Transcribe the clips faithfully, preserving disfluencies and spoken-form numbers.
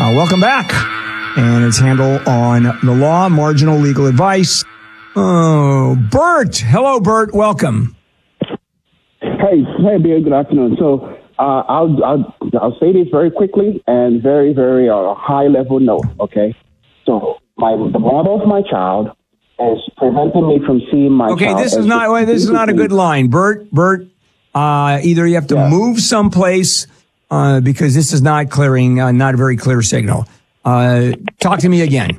Uh, welcome back. And it's Handel on the law, marginal legal advice. Oh, Bert. Hello, Bert. Welcome. Hey, hey, Bill. Good afternoon. So uh, I'll, I'll I'll say this very quickly and very, very uh, high level note. Okay. So my the mother of my child is preventing me from seeing my okay, child. Okay, this is not wait, this is not a good line, Bert. Bert, uh, either you have to yeah. move someplace uh, because this is not clearing, uh, not a very clear signal. Uh, talk to me again.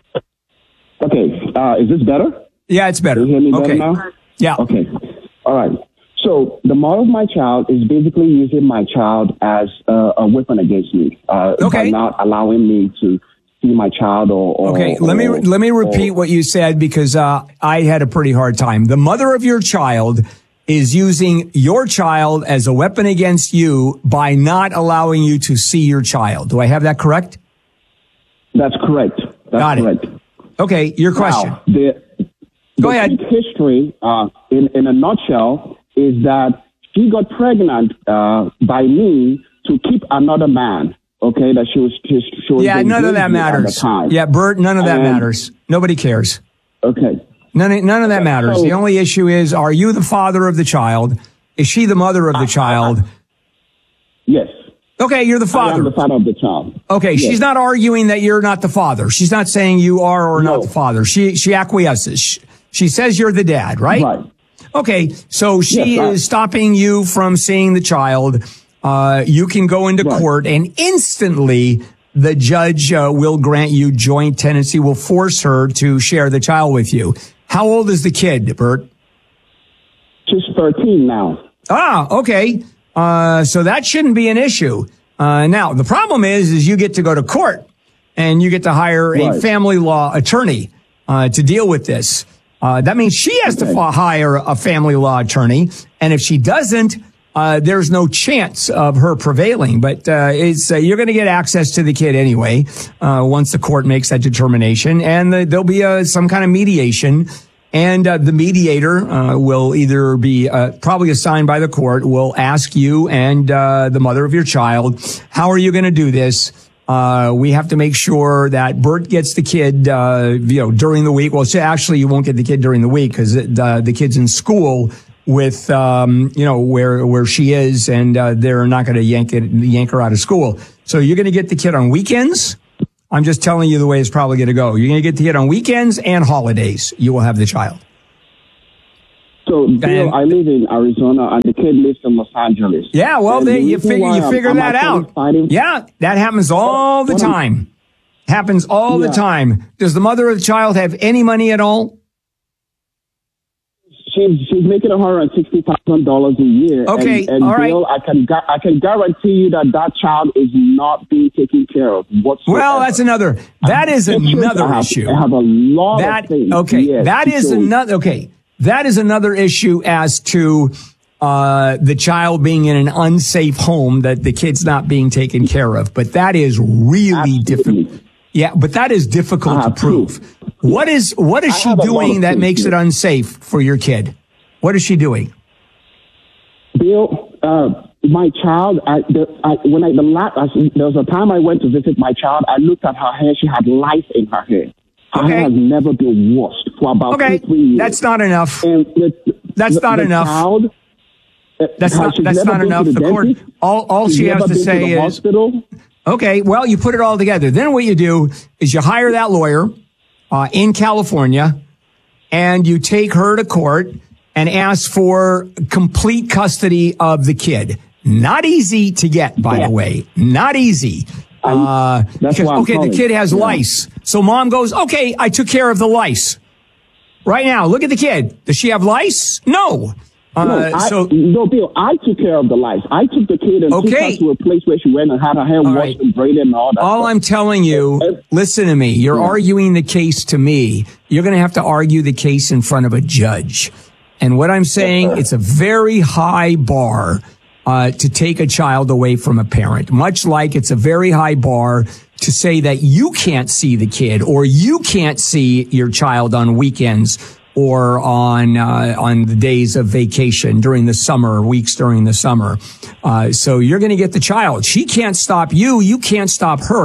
Okay, uh, is this better? Yeah, it's better. Can you hear me okay. better now? Yeah. Okay. All right. So the mother of my child is basically using my child as uh, a weapon against me. Uh, okay. By not allowing me to see my child or. or okay. Let or, me let me repeat or, what you said because uh, I had a pretty hard time. The mother of your child is using your child as a weapon against you by not allowing you to see your child. Do I have that correct? That's correct. That's Got it. correct. Okay, your question. Now, the, Go the ahead. History, uh, in, in a nutshell, is that she got pregnant uh, by me to keep another man. Okay, that she was. She, she was yeah, none of that matters. Yeah, Bert, none of that and, matters. Nobody cares. Okay. None, none of that okay, matters. so, the only issue is: are you the father of the child? Is she the mother of the uh, child? Uh, yes. Okay, you're the father. I am the father of the child. Okay, yes. She's not arguing that you're not the father. She's not saying you are or no. not the father. She she acquiesces. She, she says you're the dad, right? Right. Okay, so she yes, is stopping you from seeing the child. Uh, you can go into right. court and instantly the judge uh, will grant you joint tenancy, will force her to share the child with you. How old is the kid, Bert? She's thirteen now. Ah, okay. Uh, so that shouldn't be an issue. Uh, now, the problem is, is you get to go to court and you get to hire right. a family law attorney uh, to deal with this. Uh, that means she has okay. to f- hire a family law attorney. And if she doesn't, uh, there's no chance of her prevailing. But uh, it's uh, you're going to get access to the kid anyway uh, once the court makes that determination. And the, there'll be uh, some kind of mediation. And uh, the mediator uh, will either be uh, probably assigned by the court, will ask you and uh, the mother of your child, how are you going to do this? Uh, we have to make sure that Bert gets the kid, uh, you know, during the week. Well, so actually, you won't get the kid during the week because uh, the kid's in school with, um, you know, where where she is, and uh, they're not going to yank it, yank her out of school. So you're going to get the kid on weekends. I'm just telling you the way it's probably going to go. You're going to get the kid on weekends and holidays. You will have the child. So, Bill, and, I live in Arizona, and the kid lives in Los Angeles. Yeah, well, they, the you figure you figure I'm, that I'm out. Fighting. Yeah, that happens all the time. Happens all yeah. the time. Does the mother of the child have any money at all? She's she's making one hundred sixty thousand dollars a year. Okay, and, and all Bill, right. I can I can guarantee you that that child is not being taken care of whatsoever. Well, that's another. That is another I have, issue. I have a lot that, of things. Okay, yes, that is so. another. Okay, that is another issue as to uh the child being in an unsafe home that the kid's not being taken care of. But that is really difficult. Yeah, but that is difficult to prove. Proof. What is what is she doing that makes it unsafe for your kid? What is she doing? Bill, uh, my child, I, the, I, when I, the last, I, there was a time I went to visit my child, I looked at her hair, she had lice in her hair. Her okay. hair has never been washed for about okay. two, three years. That's not enough. And the, That's the, not the enough. Child, that's not, that's not enough. The, the court, all, all she has to say to is, hospital. okay, well, you put it all together. Then what you do is you hire that lawyer uh, in California and you take her to court and ask for complete custody of the kid. Not easy to get, by yeah. the way. Not easy. Uh, That's because, okay, calling. the kid has yeah. lice. So mom goes, okay, I took care of the lice. Right now, look at the kid. Does she have lice? No. Uh, no, I, so, no, Bill, I took care of the lice. I took the kid and okay. took her to a place where she went and had her hair all washed right. and braided and all that All stuff. I'm telling you, listen to me. You're yeah. arguing the case to me. You're going to have to argue the case in front of a judge. And what I'm saying, yes, it's a very high bar uh, to take a child away from a parent, much like it's a very high bar to say that you can't see the kid or you can't see your child on weekends or on uh, on the days of vacation during the summer, weeks during the summer. Uh, so you're going to get the child. She can't stop you. You can't stop her.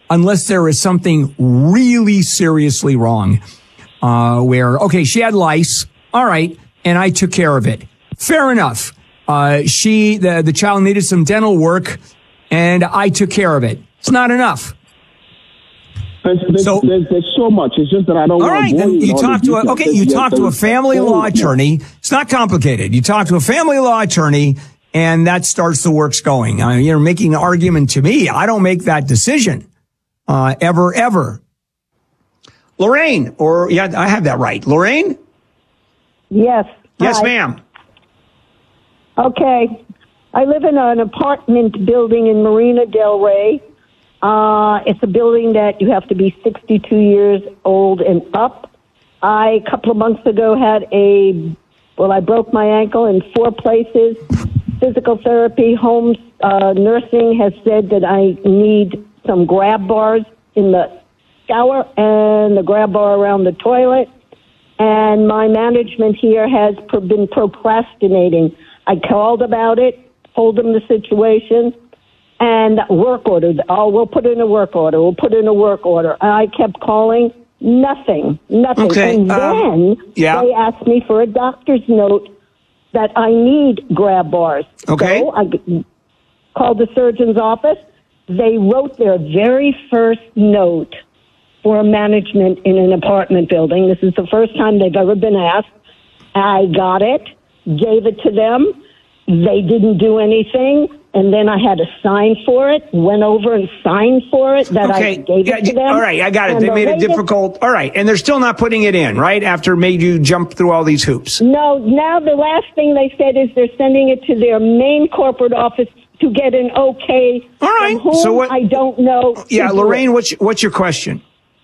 unless there is something really seriously wrong, uh, where, okay, she had lice. All right. And I took care of it. Fair enough. Uh, she, the, the child needed some dental work and I took care of it. It's not enough. There's, there's, So- there's, there's so much. It's just that I don't All want right, to bore then you. with you all talk the to a, details. okay, you Yes, talk to a there's family so law much. attorney. It's not complicated. You talk to a family law attorney and that starts the works going. I mean, you're making an argument to me. I don't make that decision, uh, ever, ever. Lorraine, or yeah, I have that right. Lorraine? Yes. Yes, Hi. ma'am. Okay. I live in an apartment building in Marina Del Rey. Uh, it's a building that you have to be sixty-two years old and up. I, a couple of months ago, had a, well, I broke my ankle in four places. Physical therapy, home uh, nursing has said that I need some grab bars in the shower and the grab bar around the toilet. And my management here has pro- been procrastinating. I called about it, told them the situation, and work order. Oh, we'll put in a work order. We'll put in a work order. And I kept calling, nothing, nothing. Okay, and um, then yeah. they asked me for a doctor's note that I need grab bars. Okay. So I g- called the surgeon's office. They wrote their very first note for management in an apartment building. This is the first time they've ever been asked. I got it, gave it to them. They didn't do anything. And then I had to sign for it, went over and signed for it that Okay. I gave Yeah, it to them. all right, I got it. And They the made it latest- difficult. All right, and they're still not putting it in, right? After made you jump through all these hoops. No, now the last thing they said is they're sending it to their main corporate office to get an okay All right, from whom so what- I don't know. Yeah, to do Lorraine, it. what's what's your question?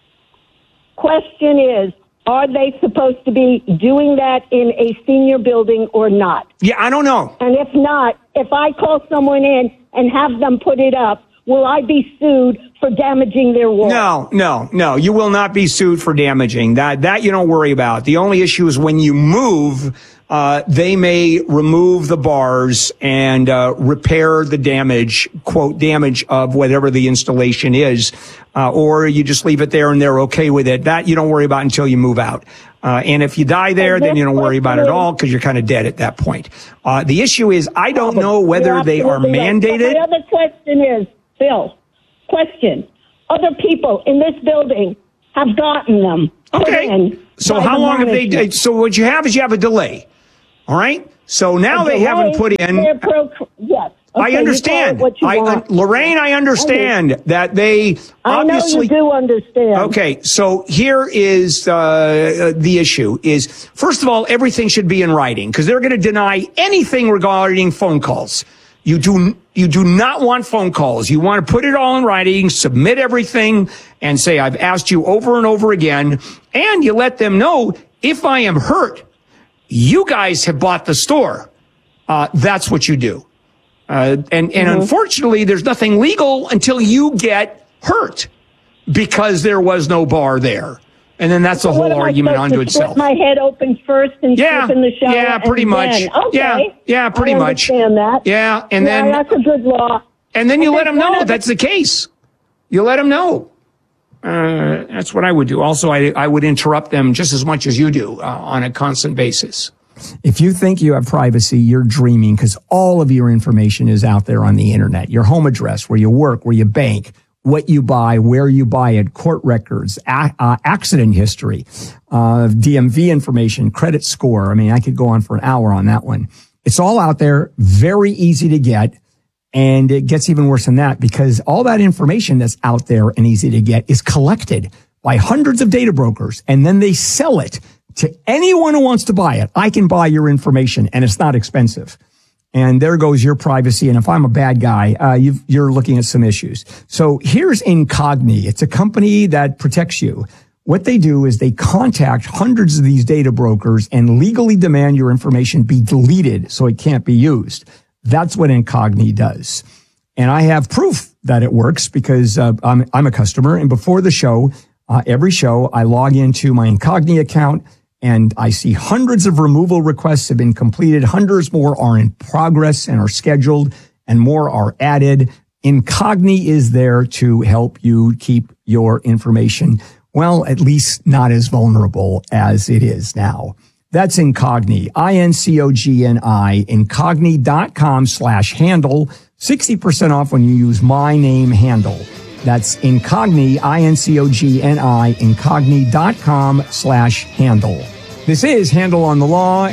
Question is, are they supposed to be doing that in a senior building or not? Yeah, I don't know. And if not, if I call someone in and have them put it up, will I be sued for damaging their wall? No, no, no. You will not be sued for damaging that. That you don't worry about. The only issue is when you move, uh, they may remove the bars and uh, repair the damage, quote, damage of whatever the installation is, uh, or you just leave it there and they're okay with it. That you don't worry about until you move out. Uh, and if you die there, And then you don't this worry about it at all because you're kind of dead at that point. Uh, the issue is, I don't know whether You're they are absolutely right. mandated. But my other question is, Phil, question. Other people in this building have gotten them. put Okay. in So by how the long have they? management. So what you have is you have a delay. All right. So now they Delay, haven't put in. they're pro- yes. Okay, I you understand. call it what you I, want. Lorraine, I understand that they I know obviously. you do understand. Okay, so here is uh, the issue: is first of all, everything should be in writing because they're going to deny anything regarding phone calls. You do you do not want phone calls. You want to put it all in writing, submit everything, and say I've asked you over and over again, and you let them know if I am hurt, you guys have bought the store. Uh, that's what you do. Uh, and, and Mm-hmm. unfortunately, there's nothing legal until you get hurt because there was no bar there. And then that's a What whole am I argument supposed unto to split itself. my head open first and Yeah, slip in the shower? yeah, pretty and much. then- Okay. Yeah, yeah, pretty I much. understand that. Yeah, and Yeah, then that's a good law. and then you And let there's them one know other- that's the case. You let them know. Uh, that's what I would do. Also, I I would interrupt them just as much as you do uh, on a constant basis. If you think you have privacy, you're dreaming because all of your information is out there on the internet. Your home address, where you work, where you bank, what you buy, where you buy it, court records, a- uh, accident history, uh, D M V information, credit score. I mean, I could go on for an hour on that one. It's all out there, very easy to get. And it gets even worse than that because all that information that's out there and easy to get is collected by hundreds of data brokers. And then they sell it to anyone who wants to buy it. I can buy your information and it's not expensive. And there goes your privacy. And if I'm a bad guy, uh, you've, you're looking at some issues. So here's Incogni. It's a company that protects you. What they do is they contact hundreds of these data brokers and legally demand your information be deleted so it can't be used. That's what Incogni does. And I have proof that it works because uh, I'm, I'm a customer. And before the show, uh, every show, I log into my Incogni account and I see hundreds of removal requests have been completed. Hundreds more are in progress and are scheduled and more are added. Incogni is there to help you keep your information, well, at least not as vulnerable as it is now. That's Incogni, I N C O G N I, incogni.com slash handle, sixty percent off when you use my name handle. That's Incogni, I N C O G N I, incogni.com slash handle. This is Handle on the Law.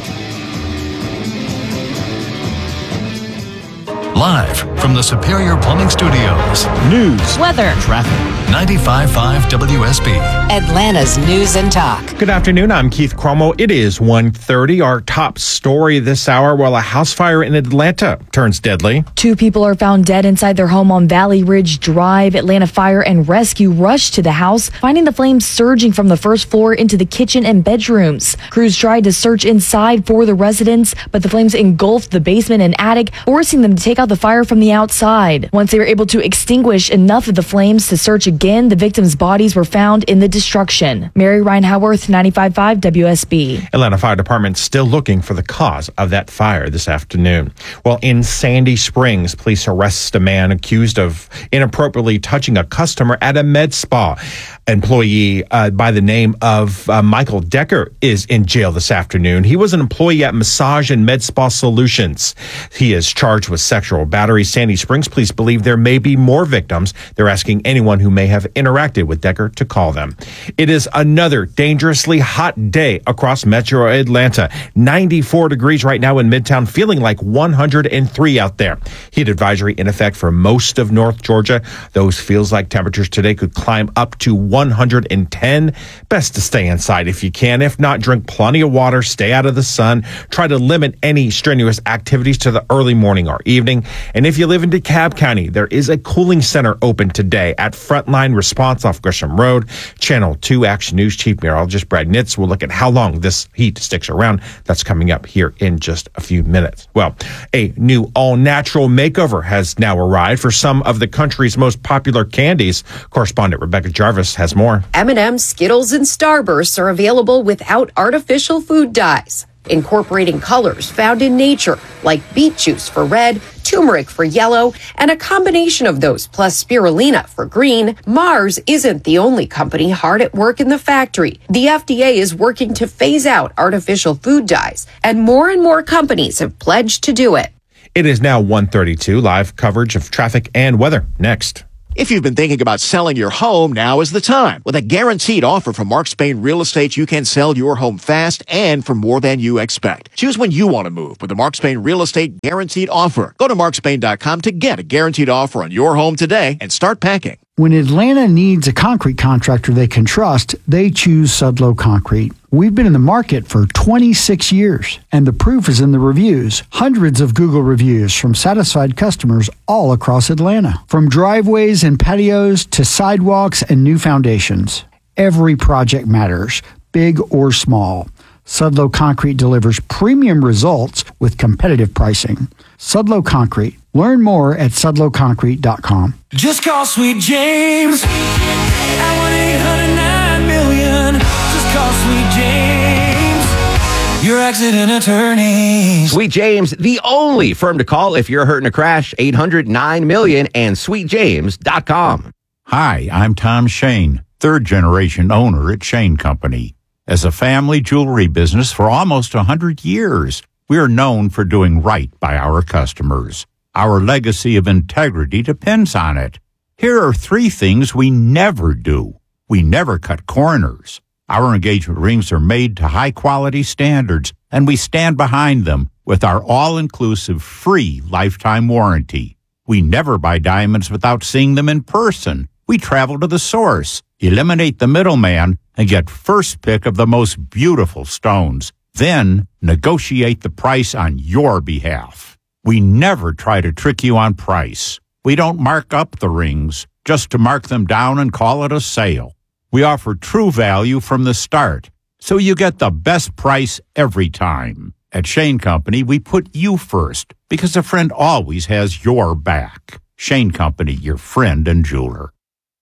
Live from the Superior Plumbing Studios. News, weather, traffic. ninety-five point five W S B. Atlanta's News and Talk. Good afternoon. I'm Keith Cuomo. It is one thirty. Our top story this hour, while a house fire in Atlanta turns deadly. Two people are found dead inside their home on Valley Ridge Drive. Atlanta Fire and Rescue rushed to the house, finding the flames surging from the first floor into the kitchen and bedrooms. Crews tried to search inside for the residents, but the flames engulfed the basement and attic, forcing them to take out the fire from the outside. Once they were able to extinguish enough of the flames to search again, the victims' bodies were found in the destruction. Mary Ryan Howarth, ninety-five point five W S B. Atlanta Fire Department still looking for the cause of that fire this afternoon. Well, in Sandy Springs, police arrest a man accused of inappropriately touching a customer at a med spa. Employee uh, by the name of uh, Michael Decker is in jail this afternoon. He was an employee at Massage and Med Spa Solutions. He is charged with sexual battery. Sandy Springs police believe there may be more victims. They're asking anyone who may have interacted with Decker to call them. It is another dangerously hot day across Metro Atlanta. ninety-four degrees right now in Midtown, feeling like one hundred three out there. Heat advisory in effect for most of North Georgia. Those feels like temperatures today could climb up to one hundred ten. Best to stay inside if you can. If not, drink plenty of water, stay out of the sun. Try to limit any strenuous activities to the early morning or evening. And if you live in DeKalb County, there is a cooling center open today at Frontline Response off Gresham Road. Channel two Action News Chief Meteorologist Brad Nitz will look at how long this heat sticks around. That's coming up here in just a few minutes. Well, a new all-natural makeover has now arrived for some of the country's most popular candies. Correspondent Rebecca Jarvis has more. M and M's, Skittles, and Starbursts are available without artificial food dyes, incorporating colors found in nature, like beet juice for red, turmeric for yellow, and a combination of those plus spirulina for green. Mars isn't the only company hard at work in the factory. The F D A is working to phase out artificial food dyes, and more and more companies have pledged to do it. It is now one thirty-two. Live coverage of traffic and weather next. If you've been thinking about selling your home, now is the time. With a guaranteed offer from Mark Spain Real Estate, you can sell your home fast and for more than you expect. Choose when you want to move with the Mark Spain Real Estate Guaranteed Offer. Go to mark spain dot com to get a guaranteed offer on your home today and start packing. When Atlanta needs a concrete contractor they can trust, they choose Sudlow Concrete. We've been in the market for twenty-six years, and the proof is in the reviews. Hundreds of Google reviews from satisfied customers all across Atlanta. From driveways and patios to sidewalks and new foundations. Every project matters, big or small. Sudlow Concrete delivers premium results with competitive pricing. Sudlow Concrete. Learn more at sudlow concrete dot com. Just call Sweet James at one eight hundred nine million. Just call Sweet James, your accident attorney. Sweet James, the only firm to call if you're hurt in a crash. eight hundred nine million and sweet james dot com. Hi, I'm Tom Shane, third generation owner at Shane Company. As a family jewelry business for almost one hundred years, we are known for doing right by our customers. Our legacy of integrity depends on it. Here are three things we never do. We never cut corners. Our engagement rings are made to high-quality standards, and we stand behind them with our all-inclusive free lifetime warranty. We never buy diamonds without seeing them in person. We travel to the source, eliminate the middleman, and get first pick of the most beautiful stones. Then negotiate the price on your behalf. We never try to trick you on price. We don't mark up the rings just to mark them down and call it a sale. We offer true value from the start, so you get the best price every time. At Shane Company, we put you first because a friend always has your back. Shane Company, your friend and jeweler.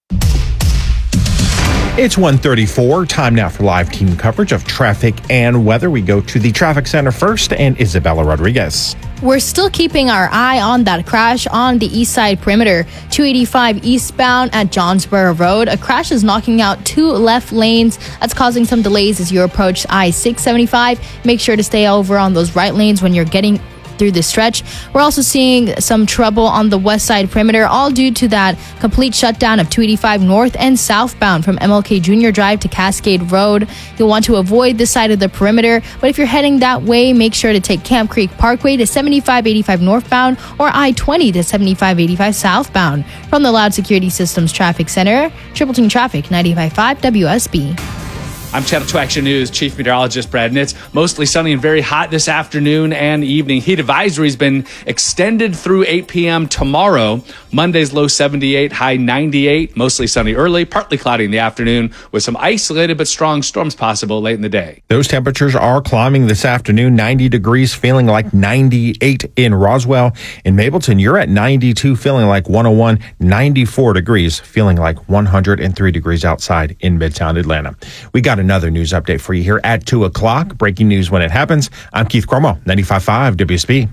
It's one thirty-four. Time now for live team coverage of traffic and weather. We go to the traffic center first, and Isabella Rodriguez. We're still keeping our eye on that crash on the east side perimeter. two eighty-five eastbound at Johnsboro Road. A crash is knocking out two left lanes. That's causing some delays as you approach I six seventy-five. Make sure to stay over on those right lanes when you're getting through this stretch. We're also seeing some trouble on the west side perimeter, all due to that complete shutdown of two eighty-five north and southbound from M L K Junior Drive to Cascade Road. You'll want to avoid this side of the perimeter, but if you're heading that way, make sure to take Camp Creek Parkway to seventy-five eighty-five northbound or I twenty to seventy-five eighty-five southbound. From the Loud Security Systems Traffic Center, Triple Team Traffic, ninety-five point five W S B. I'm Channel two Action News Chief Meteorologist Brad Nitz. Mostly sunny and very hot this afternoon and evening. Heat advisory has been extended through eight p.m. tomorrow. Monday's low seventy-eight, high ninety-eight. Mostly sunny early, partly cloudy in the afternoon with some isolated but strong storms possible late in the day. Those temperatures are climbing this afternoon. ninety degrees, feeling like ninety-eight in Roswell. In Mapleton, you're at ninety-two, feeling like one oh one. ninety-four degrees, feeling like one hundred three degrees outside in Midtown Atlanta. We got another news update for you here at two o'clock. Breaking news when it happens. I'm Keith Cromo, ninety-five point five W S B.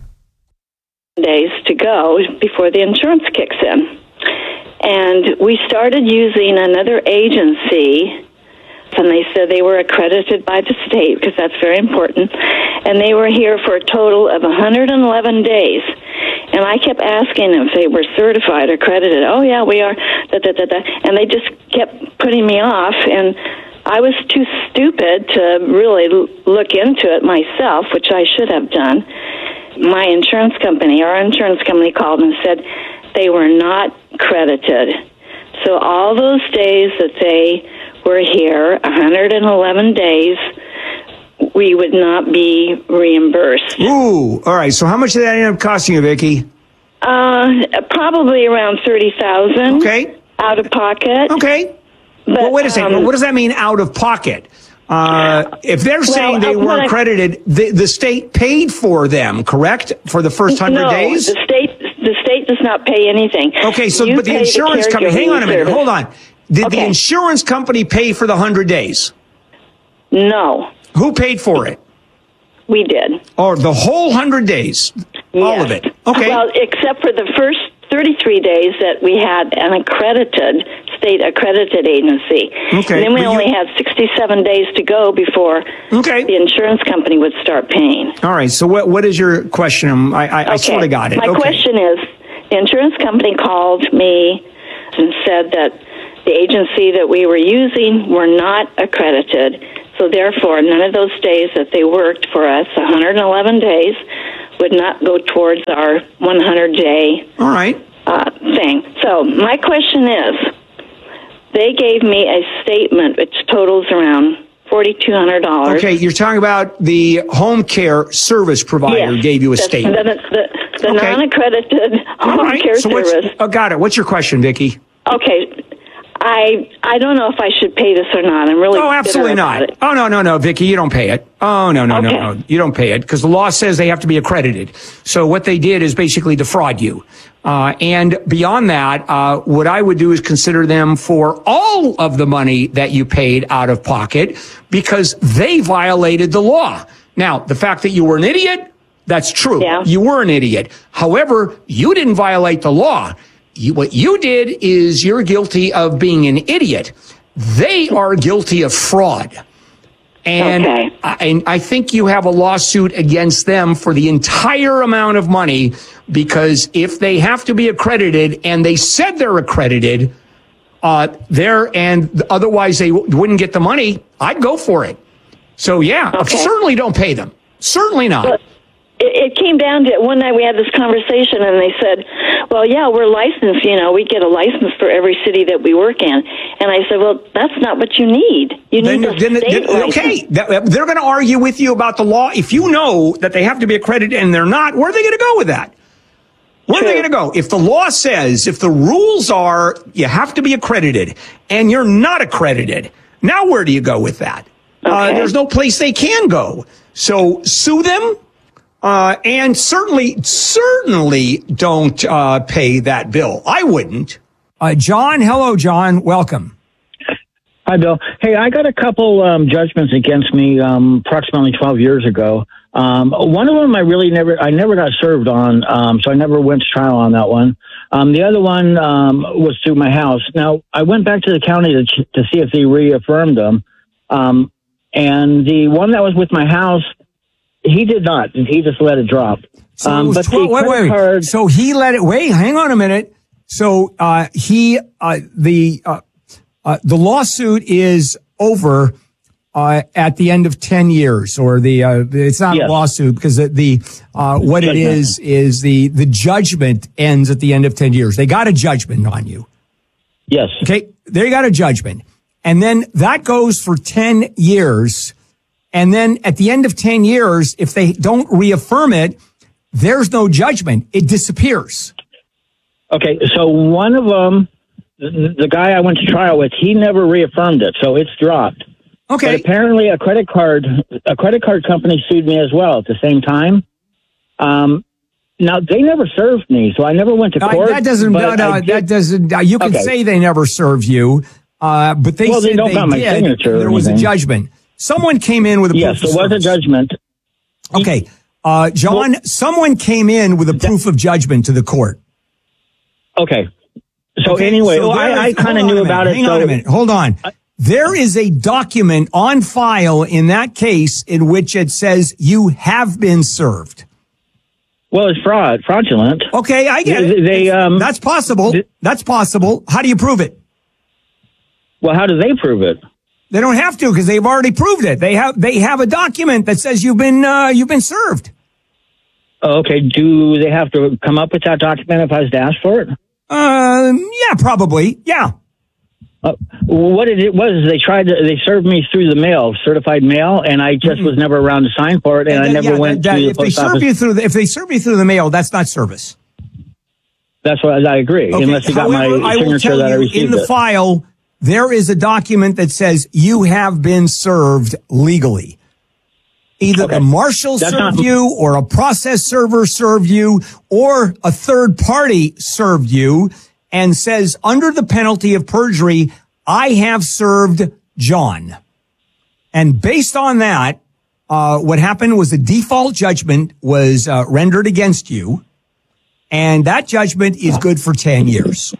Days to go before the insurance kicks in. And we started using another agency, and they said they were accredited by the state, because that's very important. And they were here for a total of one hundred eleven days. And I kept asking them if they were certified or accredited. Oh, yeah, we are. Da, da, da, da. And they just kept putting me off. And I was too stupid to really l- look into it myself, which I should have done. My insurance company, our insurance company called and said they were not credited. So all those days that they were here, one hundred eleven days, we would not be reimbursed. Ooh, all right. So how much did that end up costing you, Vicki? Uh, probably around thirty thousand dollars. Okay. Out of pocket. Okay. But, well, wait a second. um, what does that mean, out of pocket? Uh, if they're well, saying they uh, what weren't I- credited, the, the state paid for them, correct? For the first hundred no, days? the state the state does not pay anything. Okay, so You but the pay insurance company, hang on a minute, caregiving hold on. Did Okay. the insurance company pay for the hundred days? No. Who paid for it? We did. Or the whole hundred days? All of it? Okay. Well, except for the first thirty-three days that we had an accredited, state accredited agency. Okay, And then we but only you- had sixty-seven days to go before okay. the insurance company would start paying. All right, so what what is your question? Um, I, I, I sort of got it. My okay. question is, the insurance company called me and said that the agency that we were using were not accredited. So therefore, none of those days that they worked for us, one hundred eleven days, would not go towards our one hundred day All right. uh, thing. So my question is, they gave me a statement which totals around four thousand two hundred dollars. Okay, you're talking about the home care service provider Yes, gave you a the- statement. The, the, the Okay. non-accredited All home right, care so what's, service. oh, got it. What's your question, Vicki? Okay. I I don't know if I should pay this or not. I'm really Oh, bitter absolutely about not. it. Oh, no, no, no, Vicki, you don't pay it. Oh, no, no, Okay. no, no. You don't pay it because the law says they have to be accredited. So what they did is basically defraud you. Uh, and beyond that, uh, what I would do is consider them for all of the money that you paid out of pocket because they violated the law. Now, the fact that you were an idiot, that's true. Yeah. You were an idiot. However, you didn't violate the law. You, what you did is you're guilty of being an idiot. They are guilty of fraud. And, Okay. I, and I think you have a lawsuit against them for the entire amount of money because if they have to be accredited and they said they're accredited, uh, there and otherwise they w- wouldn't get the money, I'd go for it. So yeah, Okay. certainly don't pay them. Certainly not. But it, it came down to one night we had this conversation and they said, well, yeah, we're licensed. You know, we get a license for every city that we work in. And I said, well, that's not what you need. You Then, need a then, state then- license. okay, That- they're going to argue with you about the law. If you know that they have to be accredited and they're not, where are they going to go with that? Where are they going to go? If the law says, if the rules are you have to be accredited and you're not accredited, now where do you go with that? Uh, Okay. there's no place they can go. So sue them. Uh, and certainly, certainly don't uh, pay that bill. I wouldn't. Uh, John, hello, John. Welcome. Hi, Bill. Hey, I got a couple um, judgments against me um, approximately twelve years ago. Um, one of them I really never, I never got served on, um, so I never went to trial on that one. Um, the other one um, was through my house. Now, I went back to the county to, to see if they reaffirmed them, um, and the one that was with my house, he did not. He just let it drop. So um, it was but twelve, the wait, credit wait, wait. card, So he let it. Wait, hang on a minute. So uh, he uh, the uh, uh, the lawsuit is over. Uh, at the end of ten years, or the, uh, it's not Yes. a lawsuit because the, the uh, what it is, is the, the judgment ends at the end of ten years. They got a judgment on you. Yes. Okay. They got a judgment. And then that goes for ten years. And then at the end of ten years, if they don't reaffirm it, there's no judgment. It disappears. Okay, so one of them, the, the guy I went to trial with, he never reaffirmed it, so it's dropped. Okay. But apparently a credit card, a credit card company sued me as well at the same time. Um, now they never served me, so I never went to court. Uh, that doesn't, but no, no, I that did- doesn't, uh, you can Okay. say they never served you, uh, but they Well, they said don't they got my did. signature or There was a anything. judgment. Someone came in with a Yes, proof there of was a service. judgment. Okay. Uh, John, someone came in with a proof of judgment to the court. Okay. So Okay, anyway, so well, there I, I is- kind of hold on knew a about minute, it. Hang so on a minute. Hold on. There is a document on file in that case in which it says you have been served. Well, it's fraud, fraudulent. Okay, I get They- it. they, um, That's possible. That's possible. How do you prove it? Well, how do they prove it? They don't have to because they've already proved it. They have they have a document that says you've been uh, you've been served. Oh, okay. Do they have to come up with that document if I was to ask for it? Um, yeah, probably. Yeah. Uh, what it was is they tried to, they served me through the mail, certified mail, and I just was never around to sign for it, and, I then, never yeah, went that- that- to the if they post serve office. you through the, if they serve you through the mail, that's not service. That's what I agree, Okay, unless you got however, my I will signature tell that I you, received in the it. file, there is a document that says you have been served legally. Either the marshal That's served not- you, or a process server served you, or a third party served you, and says under the penalty of perjury, I have served John. And based on that, uh, what happened was a default judgment was uh, rendered against you, and that judgment is good for ten years.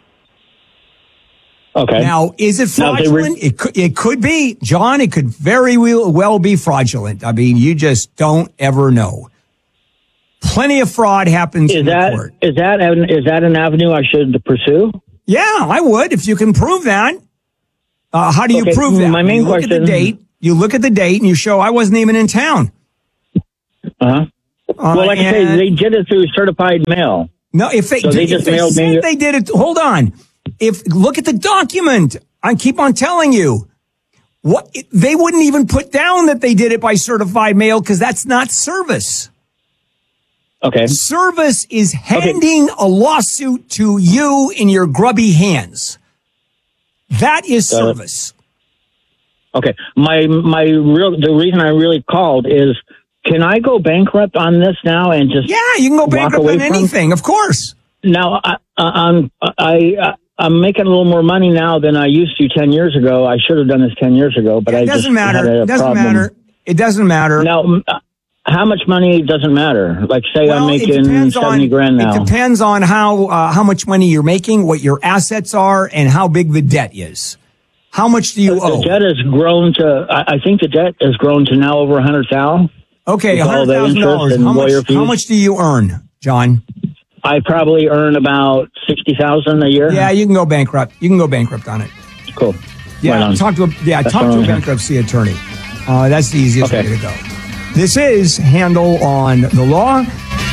Okay. Now, is it Now, they fraudulent? it could, it could be, John. It could very well, well be fraudulent. I mean, you just don't ever know. Plenty of fraud happens Is in that the court. is that an, is that an avenue I should pursue? Yeah, I would if you can prove that. Uh, how do you Okay, prove that? my main you look at the question- date. You look at the date and you show I wasn't even in town. Uh-huh. well, like I say, and- they did it through certified mail. No, if they, So they if just they mailed said me- they did it, hold on. If look at the document, I keep on telling you, what they wouldn't even put down that they did it by certified mail because that's not service. Okay. Service is handing a lawsuit to you in your grubby hands. That is Got it. service. Okay. My my real the reason I really called is, can I go bankrupt on this now and just Yeah, you can go walk bankrupt away on from- anything, of course. Now I, I'm I I'm making a little more money now than I used to ten years ago. I should have done this ten years ago, but I It just doesn't matter. had a It doesn't problem. matter. It doesn't matter. Now, m- uh, how much money doesn't matter? Like, say Well, I'm it making depends seventy on, grand now. It depends on how uh, how much money you're making, what your assets are, and how big the debt is. How much do you the owe? debt has grown to. I, I think the debt has grown to now over a hundred thousand. Okay, With all hundred the thousand interest dollars. and How much? lawyer fees. How much do you earn, John? I probably earn about sixty thousand a year. Yeah, you can go bankrupt. You can go bankrupt on it. Cool. Yeah, Right on. talk to a yeah, That's talk what to a I'm- bankruptcy attorney. Uh, that's the easiest Okay. way to go. This is Handle on the Law.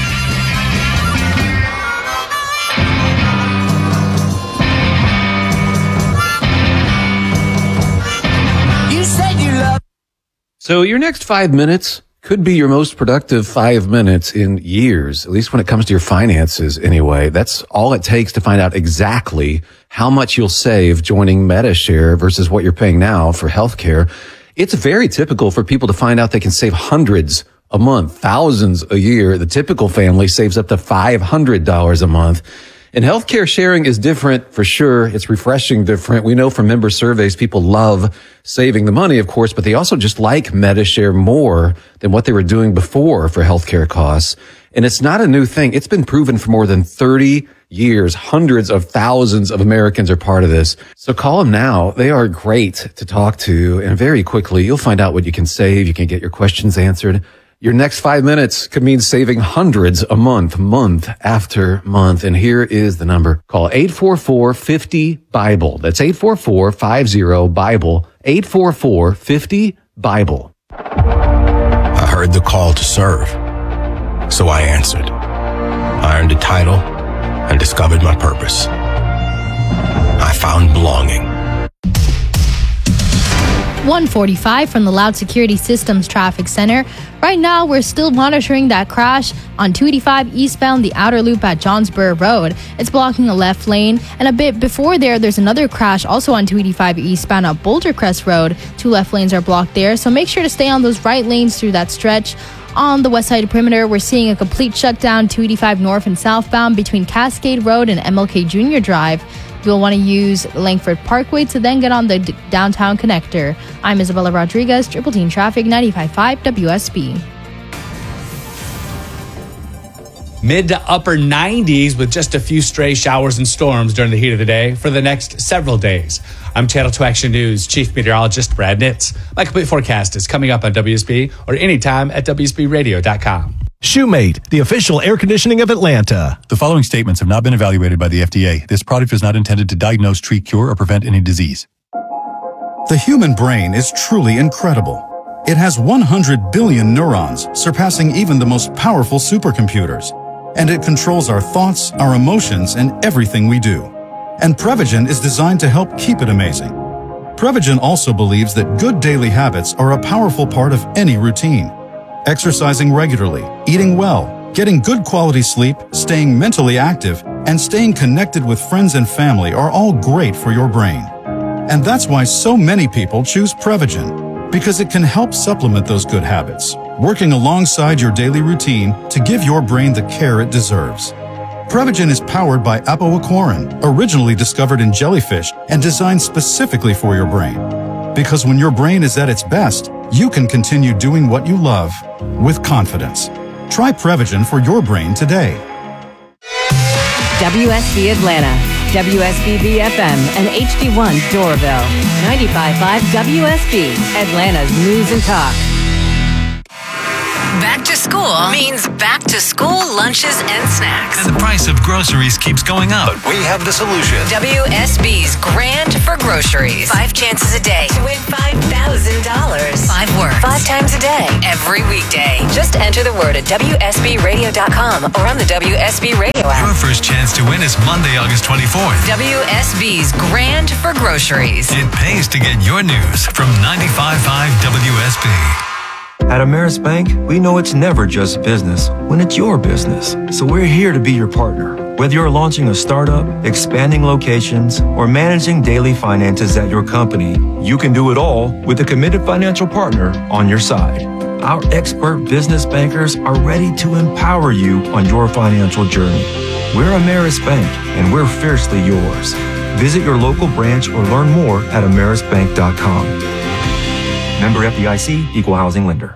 You said you love. So your next five minutes could be your most productive five minutes in years, at least when it comes to your finances anyway. That's all it takes to find out exactly how much you'll save joining MediShare versus what you're paying now for healthcare. It's very typical for people to find out they can save hundreds a month, thousands a year. The typical family saves up to five hundred dollars a month. And healthcare sharing is different for sure. It's refreshing different. We know from member surveys, people love saving the money, of course, but they also just like MediShare more than what they were doing before for healthcare costs. And it's not a new thing. It's been proven for more than thirty years. Hundreds of thousands of Americans are part of this. So call them now. They are great to talk to. And very quickly, you'll find out what you can save. You can get your questions answered. Your next five minutes could mean saving hundreds a month, month after month. And here is the number. Call eight four four, five zero, BIBLE. That's eight four four, five zero, BIBLE. eight four four, five zero, BIBLE. I heard the call to serve, so I answered. I earned a title and discovered my purpose. I found belonging. one forty-five from the Loud Security Systems Traffic Center. Right now, we're still monitoring that crash on two eighty-five eastbound, the outer loop at Johnsborough Road. It's blocking a left lane. And a bit before there, there's another crash also on two eighty-five eastbound at Boulder Crest Road. Two left lanes are blocked there. So make sure to stay on those right lanes through that stretch. On the west side perimeter, we're seeing a complete shutdown, two eighty-five north and southbound between Cascade Road and M L K Junior Drive. You'll want to use Langford Parkway to then get on the d- downtown connector. I'm Isabella Rodriguez, Triple Team Traffic, ninety-five point five W S B. Mid to upper nineties with just a few stray showers and storms during the heat of the day for the next several days. I'm Channel two Action News Chief Meteorologist Brad Nitz. My complete forecast is coming up on W S B or anytime at W S B radio dot com. Shoemate, the official air conditioning of Atlanta. The following statements have not been evaluated by the F D A. This product is not intended to diagnose, treat, cure, or prevent any disease. The human brain is truly incredible. It has one hundred billion neurons, surpassing even the most powerful supercomputers. And it controls our thoughts, our emotions, and everything we do. And Prevagen is designed to help keep it amazing. Prevagen also believes that good daily habits are a powerful part of any routine. Exercising regularly, eating well, getting good quality sleep, staying mentally active, and staying connected with friends and family are all great for your brain. And that's why so many people choose Prevagen, because it can help supplement those good habits, working alongside your daily routine to give your brain the care it deserves. Prevagen is powered by apoaquarin, originally discovered in jellyfish and designed specifically for your brain. Because when your brain is at its best, you can continue doing what you love with confidence. Try Prevagen for your brain today. W S B Atlanta, W S B B F M, and H D one Doraville. ninety-five point five W S B, Atlanta's News and Talk. Back to school means back to school lunches and snacks. And the price of groceries keeps going up. But we have the solution. W S B's Grand for Groceries. Five chances a day to win five thousand dollars. Five words. Five times a day. Every weekday. Just enter the word at W S B radio dot com or on the W S B Radio app. Your first chance to win is Monday, August twenty-fourth. W S B's Grand for Groceries. It pays to get your news from ninety-five point five W S B. At Ameris Bank, we know it's never just business when it's your business. So we're here to be your partner. Whether you're launching a startup, expanding locations, or managing daily finances at your company, you can do it all with a committed financial partner on your side. Our expert business bankers are ready to empower you on your financial journey. We're Ameris Bank, and we're fiercely yours. Visit your local branch or learn more at ameris bank dot com. Member F D I C, Equal Housing Lender.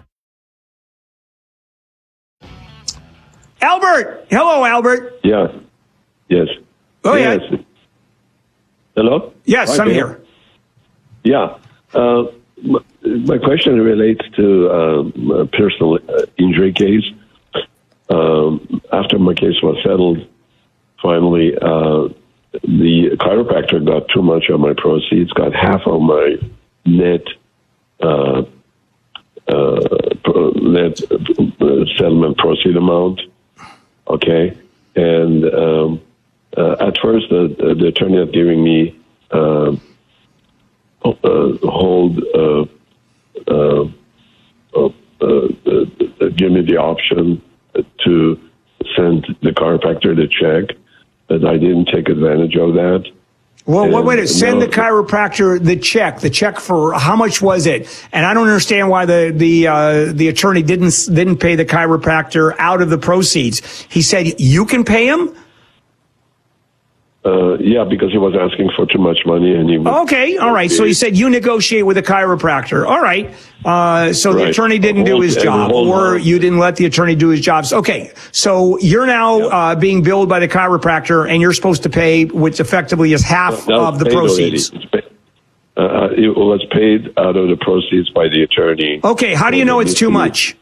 Albert! Hello, Albert. Yeah. Yes. Oh, yes. yeah. Hello? Yes, Right I'm there? here. Yeah. Uh, my, my question relates to um, a personal uh, injury case. Um, after my case was settled, finally, uh, the chiropractor got too much of my proceeds, got half of my net uh, uh, pro- net uh, settlement proceed amount. Okay, and um, uh, at first the, the attorney had given me uh, uh, hold uh, uh, uh, uh, give me the option to send the chiropractor the check, but I didn't take advantage of that. Well, wait, And wait, send now- the chiropractor the check. The check for how much was it? And I don't understand why the the uh, the attorney didn't didn't pay the chiropractor out of the proceeds. He said you can pay him. Uh, yeah, because he was asking for too much money, and he. Was, okay, all right. So you said you negotiate with a chiropractor. All right. Uh, so Right. the attorney didn't do his And job, hold or on. you didn't let the attorney do his job. Okay. So you're now uh, being billed by the chiropractor, and you're supposed to pay, which effectively is half That was of the paid proceeds. already. It's paid- Uh, it was paid out of the proceeds by the attorney. Okay. How do you know it's too much?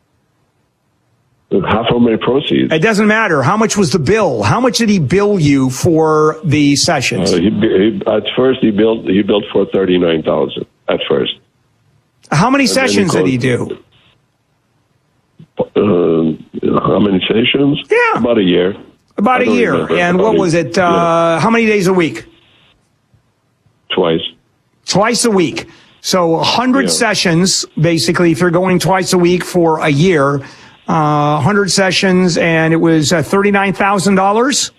Half of my proceeds. It doesn't matter. How much was the bill? How much did he bill you for the sessions? Uh, he, he, at first, he billed he billed for thirty nine thousand. At first, How many and then he sessions did he do? uh, how many sessions? Yeah, about a year. About I a don't year. remember. And About what a- was it? Uh, how many days a week? Twice. Twice a week. So one hundred Yeah. sessions, basically, if you're going twice a week for a year, uh, one hundred sessions, and it was uh, thirty-nine thousand dollars?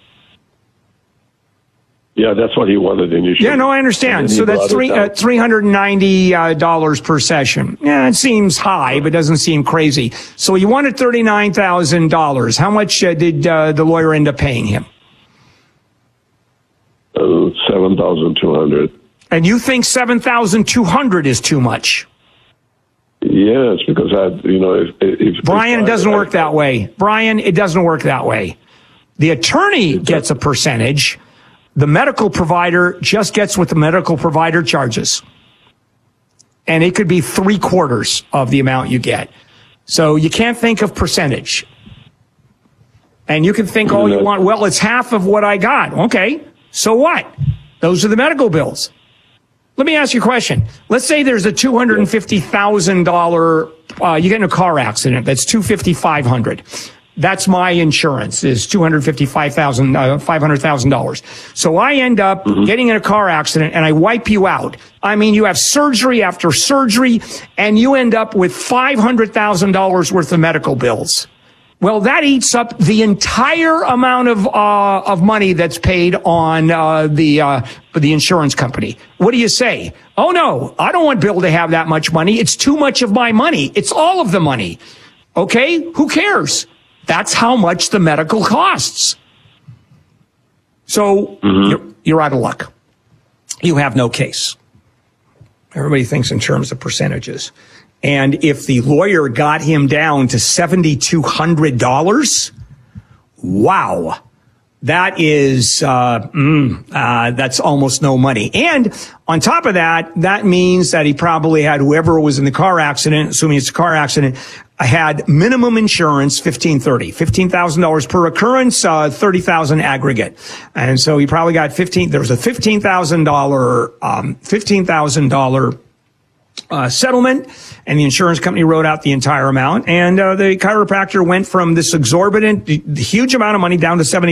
Yeah, that's what he wanted initially. Yeah, no, I And understand. then he So that's brought it three, uh, down. three hundred ninety dollars per session. Yeah, it seems high, but doesn't seem crazy. So you wanted thirty-nine thousand dollars. How much uh, did uh, the lawyer end up paying him? Uh, seven thousand two hundred. And you think seven thousand two hundred is too much? Yes, because I, you know, if, if Brian, if it doesn't I, work that way. Brian, it doesn't work that way. The attorney gets a percentage. The medical provider just gets what the medical provider charges. And it could be three quarters of the amount you get. So you can't think of percentage. And you can think all you want, well, it's half of what I got. Okay, so what? Those are the medical bills. Let me ask you a question. Let's say there's a two hundred fifty thousand dollars, uh, you get in a car accident. That's two hundred fifty thousand five hundred dollars. That's my insurance, is two hundred fifty-five thousand dollars, uh, five hundred thousand dollars. So I end up getting in a car accident and I wipe you out. I mean, you have surgery after surgery and you end up with five hundred thousand dollars worth of medical bills. Well, that eats up the entire amount of uh, of money that's paid on uh, the uh, the insurance company. What do you say? Oh no, I don't want Bill to have that much money. It's too much of my money. It's all of the money. Okay, who cares? That's how much the medical costs. So you're, you're out of luck. You have no case. Everybody thinks in terms of percentages. And if the lawyer got him down to seven thousand two hundred dollars, wow, that is, uh, mm, uh, that's almost no money. And on top of that, that means that he probably had whoever was in the car accident, assuming it's a car accident, had minimum insurance, fifteen thirty, fifteen thousand dollars per occurrence, uh, thirty thousand aggregate. And so he probably got fifteen, there was a fifteen thousand dollars, um, fifteen thousand dollars Uh, settlement, and the insurance company wrote out the entire amount. And uh, the chiropractor went from this exorbitant, huge amount of money down to seventy.